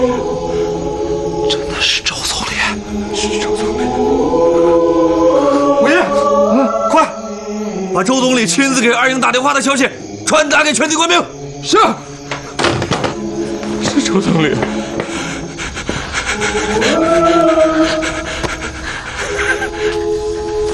真的是周总理， 是周总理。五爷，快把周总理亲自给二营打电话的消息传达给全体官兵。 是。是周总理。